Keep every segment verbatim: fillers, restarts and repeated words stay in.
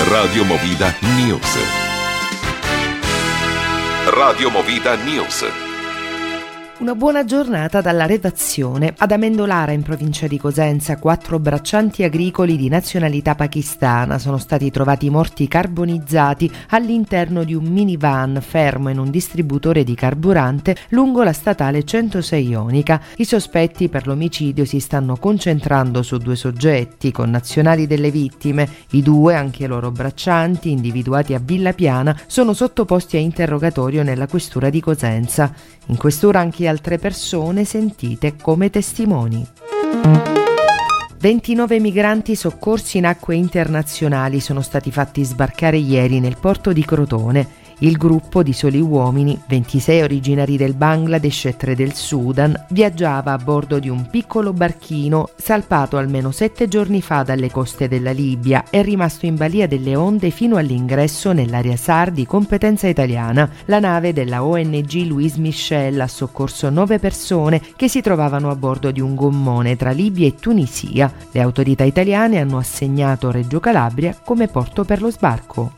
Radio Movida News. Radio Movida News. Una buona giornata dalla redazione. Ad Amendolara, in provincia di Cosenza, quattro braccianti agricoli di nazionalità pakistana sono stati trovati morti carbonizzati all'interno di un minivan fermo in un distributore di carburante lungo la statale centosei Ionica. I sospetti per l'omicidio si stanno concentrando su due soggetti, connazionali delle vittime. I due, anche loro braccianti, individuati a Villa Piana, sono sottoposti a interrogatorio nella questura di Cosenza. In questura anche altre persone sentite come testimoni. ventinove migranti soccorsi in acque internazionali sono stati fatti sbarcare ieri nel porto di Crotone. Il gruppo di soli uomini, ventisei originari del Bangladesh e tre del Sudan, viaggiava a bordo di un piccolo barchino salpato almeno sette giorni fa dalle coste della Libia e rimasto in balia delle onde fino all'ingresso nell'area SAR di competenza italiana. La nave della O N G Louis Michel ha soccorso nove persone che si trovavano a bordo di un gommone tra Libia e Tunisia. Le autorità italiane hanno assegnato Reggio Calabria come porto per lo sbarco.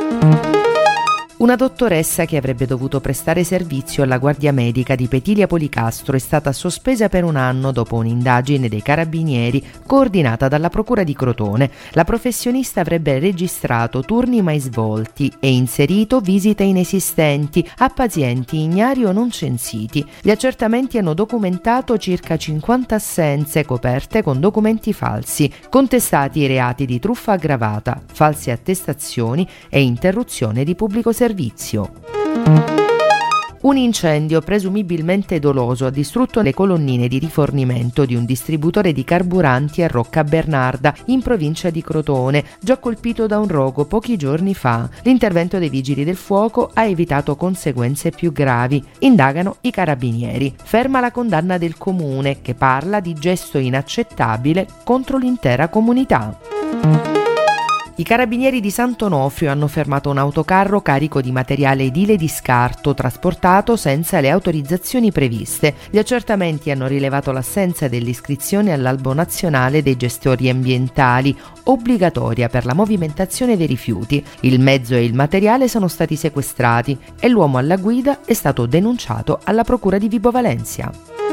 Una dottoressa che avrebbe dovuto prestare servizio alla Guardia Medica di Petilia Policastro è stata sospesa per un anno dopo un'indagine dei Carabinieri coordinata dalla Procura di Crotone. La professionista avrebbe registrato turni mai svolti e inserito visite inesistenti a pazienti ignari o non censiti. Gli accertamenti hanno documentato circa cinquanta assenze coperte con documenti falsi, contestati i reati di truffa aggravata, false attestazioni e interruzione di pubblico servizio. Servizio. Un incendio presumibilmente doloso ha distrutto le colonnine di rifornimento di un distributore di carburanti a Rocca Bernarda, in provincia di Crotone, già colpito da un rogo pochi giorni fa. L'intervento dei vigili del fuoco ha evitato conseguenze più gravi. Indagano i carabinieri. Ferma la condanna del comune, che parla di gesto inaccettabile contro l'intera comunità. I carabinieri di Sant'Onofrio hanno fermato un autocarro carico di materiale edile di scarto trasportato senza le autorizzazioni previste. Gli accertamenti hanno rilevato l'assenza dell'iscrizione all'albo nazionale dei gestori ambientali, obbligatoria per la movimentazione dei rifiuti. Il mezzo e il materiale sono stati sequestrati e l'uomo alla guida è stato denunciato alla Procura di Vibo Valentia.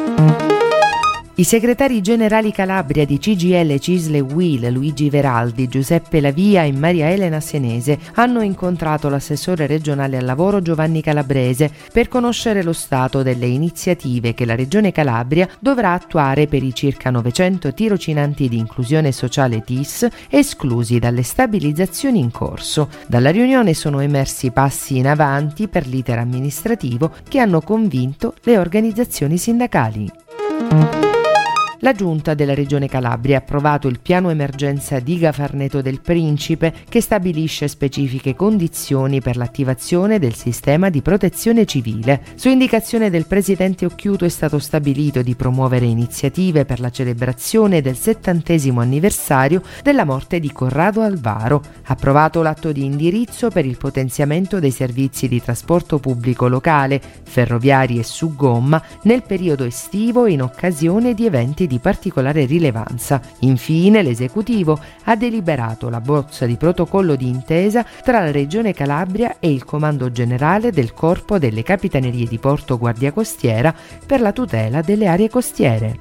I segretari generali Calabria di C G I L, Cisle e U I L, Luigi Veraldi, Giuseppe Lavia e Maria Elena Senese, hanno incontrato l'assessore regionale al lavoro Giovanni Calabrese per conoscere lo stato delle iniziative che la Regione Calabria dovrà attuare per i circa novecento tirocinanti di inclusione sociale T I S esclusi dalle stabilizzazioni in corso. Dalla riunione sono emersi passi in avanti per l'iter amministrativo che hanno convinto le organizzazioni sindacali. La Giunta della Regione Calabria ha approvato il piano emergenza Diga Farneto del Principe che stabilisce specifiche condizioni per l'attivazione del sistema di protezione civile. Su indicazione del presidente Occhiuto è stato stabilito di promuovere iniziative per la celebrazione del settantesimo anniversario della morte di Corrado Alvaro. Approvato l'atto di indirizzo per il potenziamento dei servizi di trasporto pubblico locale, ferroviari e su gomma nel periodo estivo in occasione di eventi di di particolare rilevanza. Infine, l'esecutivo ha deliberato la bozza di protocollo di intesa tra la Regione Calabria e il Comando Generale del Corpo delle Capitanerie di Porto Guardia Costiera per la tutela delle aree costiere.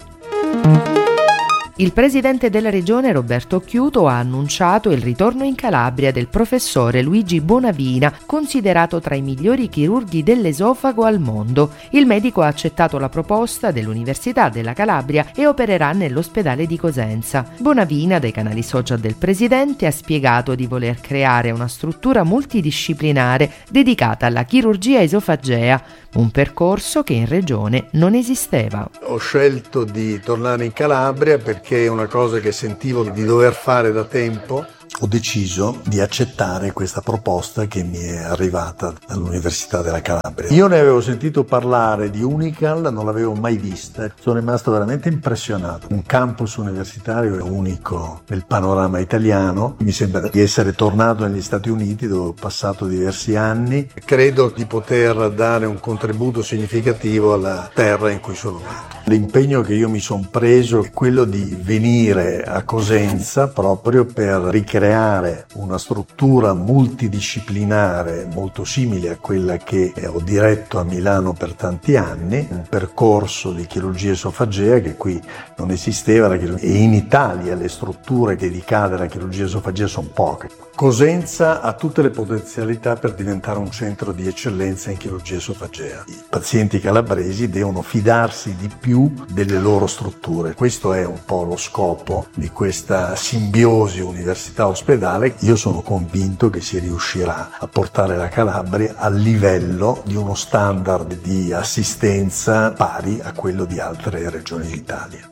Il presidente della regione Roberto Occhiuto ha annunciato il ritorno in Calabria del professore Luigi Bonavina, considerato tra i migliori chirurghi dell'esofago al mondo. Il medico ha accettato la proposta dell'Università della Calabria e opererà nell'ospedale di Cosenza. Bonavina, dai canali social del presidente, ha spiegato di voler creare una struttura multidisciplinare dedicata alla chirurgia esofagea, un percorso che in regione non esisteva. Ho scelto di tornare in Calabria perché è una cosa che sentivo di dover fare da tempo. Ho deciso di accettare questa proposta che mi è arrivata dall'Università della Calabria. Io ne avevo sentito parlare di Unical, non l'avevo mai vista. Sono rimasto veramente impressionato. Un campus universitario unico nel panorama italiano. Mi sembra di essere tornato negli Stati Uniti dove ho passato diversi anni. Credo di poter dare un contributo significativo alla terra in cui sono nato. L'impegno che io mi sono preso è quello di venire a Cosenza proprio per ricreare creare una struttura multidisciplinare molto simile a quella che ho diretto a Milano per tanti anni, un percorso di chirurgia esofagea che qui non esisteva, e in Italia le strutture dedicate alla chirurgia esofagea sono poche. Cosenza ha tutte le potenzialità per diventare un centro di eccellenza in chirurgia esofagea. I pazienti calabresi devono fidarsi di più delle loro strutture. Questo è un po' lo scopo di questa simbiosi università-ospedale. Io sono convinto che si riuscirà a portare la Calabria al livello di uno standard di assistenza pari a quello di altre regioni d'Italia.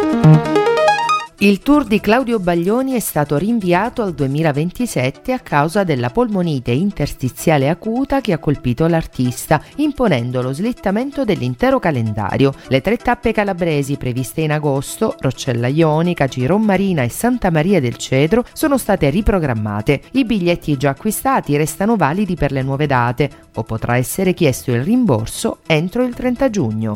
Il tour di Claudio Baglioni è stato rinviato al duemilaventisette a causa della polmonite interstiziale acuta che ha colpito l'artista, imponendo lo slittamento dell'intero calendario. Le tre tappe calabresi previste in agosto, Roccella Ionica, Giron Marina e Santa Maria del Cedro, sono state riprogrammate. I biglietti già acquistati restano validi per le nuove date, o potrà essere chiesto il rimborso entro il trenta giugno.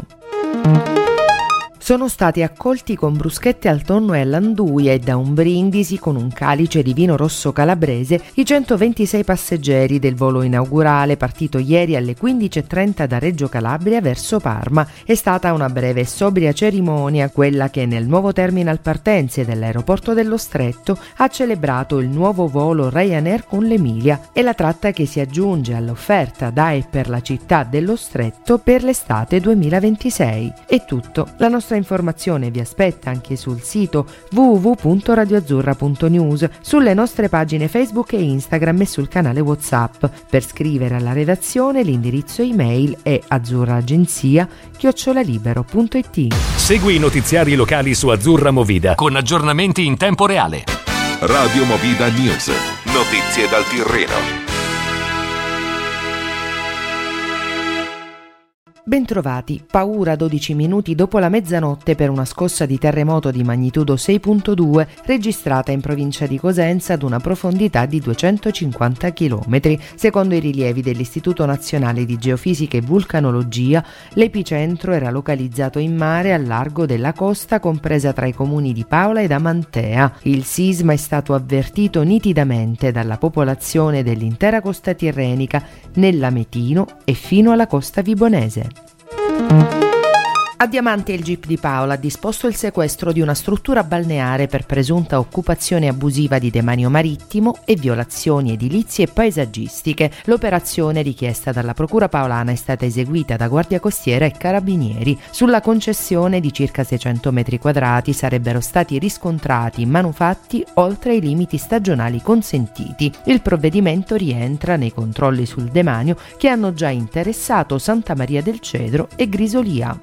Sono stati accolti con bruschette al tonno e all'anduia e da un brindisi con un calice di vino rosso calabrese i centoventisei passeggeri del volo inaugurale partito ieri alle quindici e trenta da Reggio Calabria verso Parma. È stata una breve e sobria cerimonia quella che nel nuovo terminal partenze dell'aeroporto dello Stretto ha celebrato il nuovo volo Ryanair con l'Emilia e la tratta che si aggiunge all'offerta da e per la città dello Stretto per l'estate duemilaventisei. È tutto. La nostra informazione vi aspetta anche sul sito w w w punto radio azzurra punto news, sulle nostre pagine Facebook e Instagram e sul canale WhatsApp. Per scrivere alla redazione l'indirizzo email è azzurraagenzia chiocciola libero punto it. Segui i notiziari locali su Azzurra Movida con aggiornamenti in tempo reale. Radio Movida News. Notizie dal Tirreno. Bentrovati. Paura dodici minuti dopo la mezzanotte per una scossa di terremoto di magnitudo sei virgola due registrata in provincia di Cosenza ad una profondità di duecentocinquanta chilometri. Secondo i rilievi dell'Istituto Nazionale di Geofisica e Vulcanologia, l'epicentro era localizzato in mare al largo della costa compresa tra i comuni di Paola ed Amantea. Il sisma è stato avvertito nitidamente dalla popolazione dell'intera costa tirrenica, nell'Ametino e fino alla costa vibonese. A Diamante il G I P di Paola ha disposto il sequestro di una struttura balneare per presunta occupazione abusiva di demanio marittimo e violazioni edilizie e paesaggistiche. L'operazione richiesta dalla Procura paolana è stata eseguita da Guardia Costiera e Carabinieri. Sulla concessione di circa seicento metri quadrati sarebbero stati riscontrati manufatti oltre i limiti stagionali consentiti. Il provvedimento rientra nei controlli sul demanio che hanno già interessato Santa Maria del Cedro e Grisolia.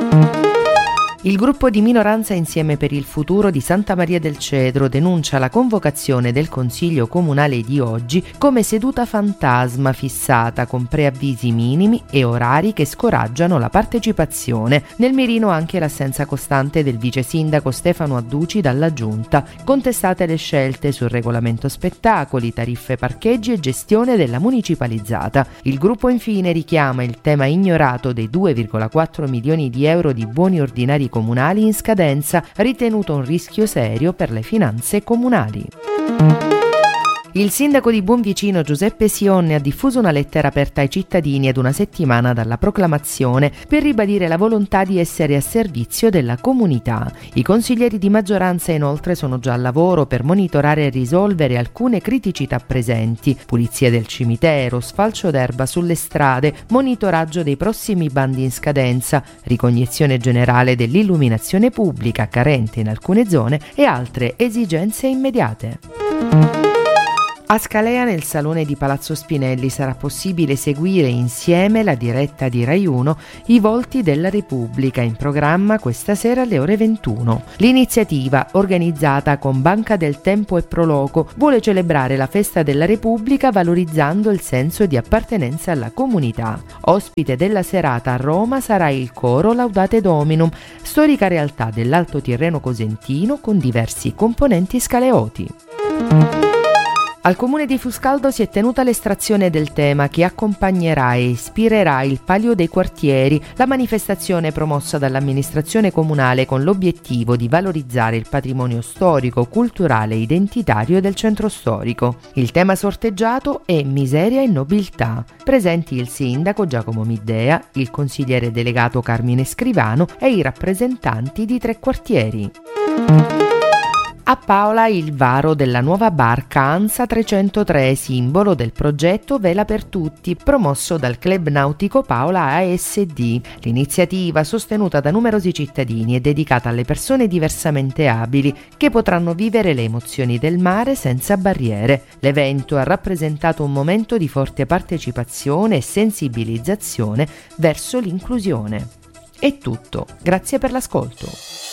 Il gruppo di minoranza Insieme per il Futuro di Santa Maria del Cedro denuncia la convocazione del Consiglio Comunale di oggi come seduta fantasma fissata con preavvisi minimi e orari che scoraggiano la partecipazione. Nel mirino anche l'assenza costante del vice sindaco Stefano Adduci dalla Giunta. Contestate le scelte sul regolamento spettacoli, tariffe parcheggi e gestione della municipalizzata. Il gruppo infine richiama il tema ignorato dei due virgola quattro milioni di euro di buoni ordinari comunali in scadenza, ritenuto un rischio serio per le finanze comunali. Il sindaco di Buonvicino Giuseppe Sionne ha diffuso una lettera aperta ai cittadini ad una settimana dalla proclamazione per ribadire la volontà di essere a servizio della comunità. I consiglieri di maggioranza inoltre sono già al lavoro per monitorare e risolvere alcune criticità presenti: pulizia del cimitero, sfalcio d'erba sulle strade, monitoraggio dei prossimi bandi in scadenza, ricognizione generale dell'illuminazione pubblica carente in alcune zone e altre esigenze immediate. A Scalea, nel salone di Palazzo Spinelli, sarà possibile seguire insieme la diretta di Rai uno I Volti della Repubblica, in programma questa sera alle ore ventuno. L'iniziativa, organizzata con Banca del Tempo e Proloco, vuole celebrare la festa della Repubblica valorizzando il senso di appartenenza alla comunità. Ospite della serata a Roma sarà il coro Laudate Dominum, storica realtà dell'Alto Tirreno cosentino con diversi componenti scaleoti. Al comune di Fuscaldo si è tenuta l'estrazione del tema che accompagnerà e ispirerà il Palio dei Quartieri, la manifestazione promossa dall'amministrazione comunale con l'obiettivo di valorizzare il patrimonio storico, culturale e identitario del centro storico. Il tema sorteggiato è Miseria e Nobiltà. Presenti il sindaco Giacomo Middea, il consigliere delegato Carmine Scrivano e i rappresentanti di tre quartieri. A Paola il varo della nuova barca ANSA trecentotre, simbolo del progetto Vela per Tutti, promosso dal Club Nautico Paola A S D. L'iniziativa, sostenuta da numerosi cittadini, è dedicata alle persone diversamente abili che potranno vivere le emozioni del mare senza barriere. L'evento ha rappresentato un momento di forte partecipazione e sensibilizzazione verso l'inclusione. È tutto, grazie per l'ascolto.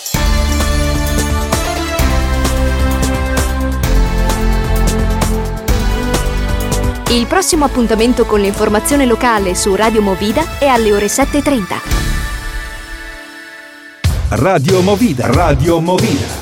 Il prossimo appuntamento con l'informazione locale su Radio Movida è alle ore sette e trenta. Radio Movida. Radio Movida.